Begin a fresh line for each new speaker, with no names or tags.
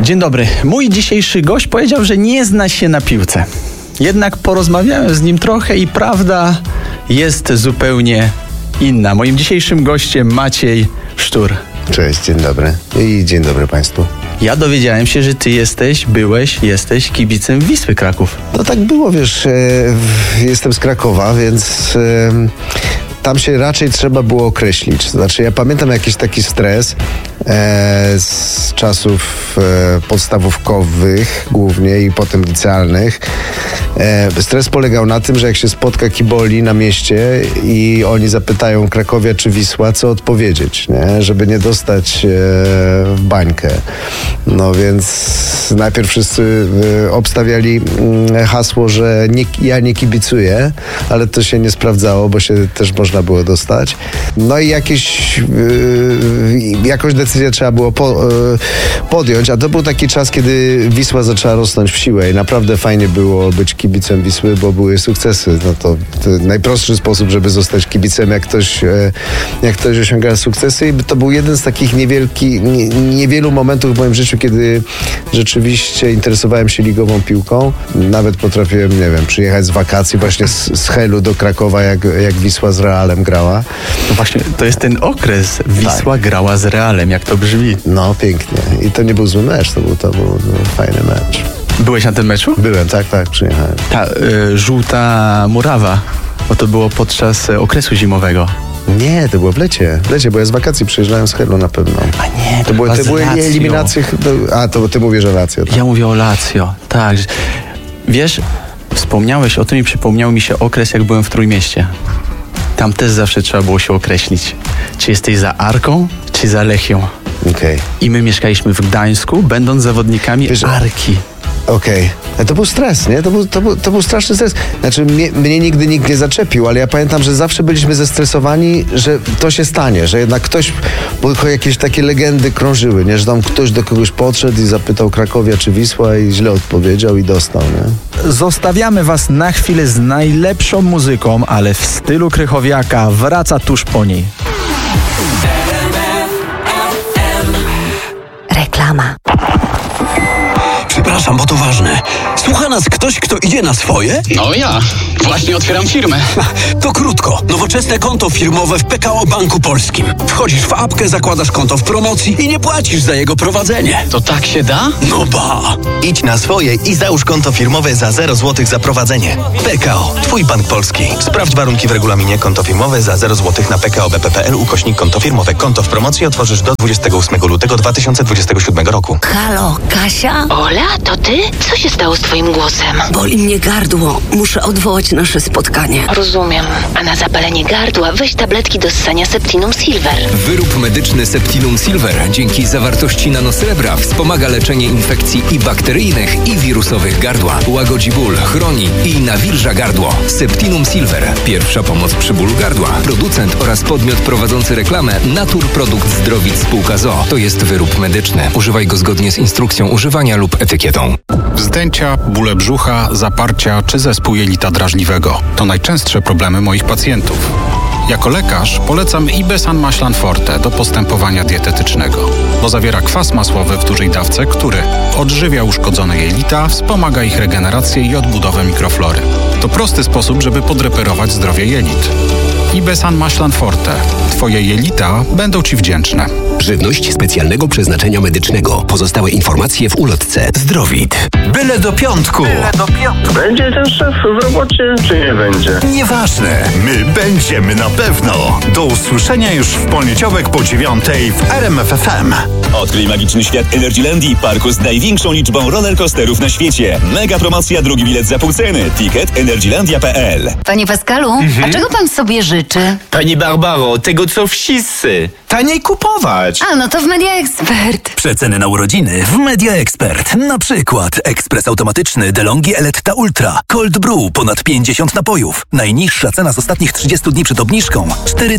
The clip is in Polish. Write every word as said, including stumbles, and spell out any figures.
Dzień dobry. Mój dzisiejszy gość powiedział, że nie zna się na piłce. Jednak porozmawiałem z nim trochę i prawda jest zupełnie inna. Moim dzisiejszym gościem Maciej Sztur.
Cześć, dzień dobry i dzień dobry Państwu.
Ja dowiedziałem się, że ty jesteś, byłeś, jesteś kibicem Wisły Kraków.
No tak było, wiesz, e, jestem z Krakowa, więc e, tam się raczej trzeba było określić. Znaczy ja pamiętam jakiś taki stres e, z czasów e, podstawówkowych głównie i potem licealnych. E, stres polegał na tym, że jak się spotka kiboli na mieście i oni zapytają Krakowia czy Wisła, co odpowiedzieć, nie? Żeby nie dostać e, w bańkę. No więc najpierw wszyscy e, obstawiali e, hasło, że nie, ja nie kibicuję, ale to się nie sprawdzało, bo się też można było dostać. No i jakieś, e, jakąś decyzję trzeba było po, e, podjąć, a to był taki czas, kiedy Wisła zaczęła rosnąć w siłę i naprawdę fajnie było być kibicem Wisły, bo były sukcesy. No to, to najprostszy sposób, żeby zostać kibicem, jak ktoś, e, jak ktoś osiąga sukcesy, i to był jeden z takich niewielki, nie, niewielu momentów w moim życiu, kiedy rzeczywiście interesowałem się ligową piłką. Nawet potrafiłem, nie wiem, przyjechać z wakacji właśnie z, z Helu do Krakowa, jak, jak Wisła z Realem grała.
No właśnie, to jest ten okres. Wisła tak grała z Realem, jak to brzmi.
No, pięknie. I to nie był zły mecz, to był, to był no, fajny mecz.
Byłeś na tym meczu?
Byłem, tak, tak, przyjechałem.
Ta y, żółta murawa, bo to było podczas y, okresu zimowego.
Nie, to było w lecie. W lecie, bo ja z wakacji przyjeżdżałem z Helu na pewno.
A nie,
to były, to były nie eliminacje. A, to ty mówisz o Lazio. Tak?
Ja mówię o Lazio, tak. Wiesz, wspomniałeś o tym i przypomniał mi się okres, jak byłem w Trójmieście. Tam też zawsze trzeba było się określić, czy jesteś za Arką, czy za Lechią.
Okay.
I my mieszkaliśmy w Gdańsku, będąc zawodnikami Wiesz, Arki.
Okej. Okay. To był stres, nie? To był, to, był, to był straszny stres. Znaczy mnie, mnie nigdy nikt nie zaczepił, ale ja pamiętam, że zawsze byliśmy zestresowani, że to się stanie, że jednak ktoś, bo jakieś takie legendy krążyły, nie? Że tam ktoś do kogoś podszedł i zapytał Krakowia czy Wisła i źle odpowiedział i dostał, nie?
Zostawiamy was na chwilę z najlepszą muzyką, ale w stylu Krychowiaka. Wraca tuż po niej.
Reklama.
Przepraszam, bo to ważne. Słucha nas ktoś, kto idzie na swoje?
No ja. Właśnie otwieram firmę.
To krótko. Nowoczesne konto firmowe w P K O Banku Polskim. Wchodzisz w apkę, zakładasz konto w promocji i nie płacisz za jego prowadzenie.
To tak się da?
No ba!
Idź na swoje i załóż konto firmowe za zero złotych za prowadzenie. P K O. Twój bank polski. Sprawdź warunki w regulaminie. Konto firmowe za zero złotych na pkobp.pl ukośnik konto firmowe. Konto w promocji otworzysz do dwudziestego ósmego lutego dwa tysiące dwudziestego siódmego roku.
Halo, Kasia?
Ola, to ty? Co się stało z twoim głosem?
Boli mnie gardło. Muszę odwołać nasze spotkanie.
Rozumiem. A na zapalenie gardła weź tabletki do ssania Septinum Silver.
Wyrób medyczny Septinum Silver dzięki zawartości nanosrebra wspomaga leczenie infekcji i bakteryjnych, i wirusowych gardła. Łagodzi ból, chroni i nawilża gardło. Septinum Silver. Pierwsza pomoc przy bólu gardła. Producent oraz podmiot prowadzący reklamę Natur Produkt Zdrowic Spółka z o o. To jest wyrób medyczny. Używaj go zgodnie z instrukcją używania lub etykietą.
Wzdęcia, bóle brzucha, zaparcia czy zespół jelita drażliwego to najczęstsze problemy moich pacjentów. Jako lekarz polecam Ibesan Maślan Forte do postępowania dietetycznego, bo zawiera kwas masłowy w dużej dawce, który odżywia uszkodzone jelita, wspomaga ich regenerację i odbudowę mikroflory. To prosty sposób, żeby podreperować zdrowie jelit. Ibesan Maślan Forte. Twoje jelita będą Ci wdzięczne.
Żywność specjalnego przeznaczenia medycznego. Pozostałe informacje w ulotce Zdrowit.
Byle do piątku. Byle do piątku.
Będzie ten szef w robocie, czy nie będzie?
Nieważne. My będziemy na pewno. Do usłyszenia już w poniedziałek po dziewiątej w R M F F M.
Odkryj magiczny świat Energylandii, parku z największą liczbą rollercoasterów na świecie. Mega promocja, drugi bilet za pół ceny. Ticket energylandia kropka p l.
Panie Pascalu, mhm. a czego pan sobie życzy?
Pani Barbaro, tego co wszyscy. Taniej kupować.
A, no to w Media Expert.
Przeceny na urodziny w Media Expert. Na przykład ekspres automatyczny DeLonghi Eletta Ultra. Cold Brew ponad pięćdziesiąt napojów. Najniższa cena z ostatnich trzydziestu dni przed obniżką cztery